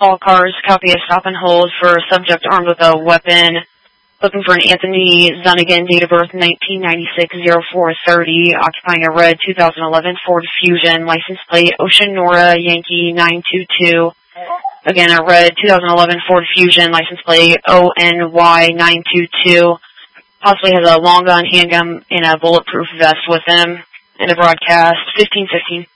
All cars, copy a stop and hold for a subject armed with a weapon. Looking for an Anthony Zunigan, date of birth 1996-0430, occupying a red 2011 Ford Fusion, license plate Ocean Nora Yankee 922. Again, a red 2011 Ford Fusion, license plate ONY 922. Possibly has a long gun, handgun, and a bulletproof vest with him. And the broadcast 1515.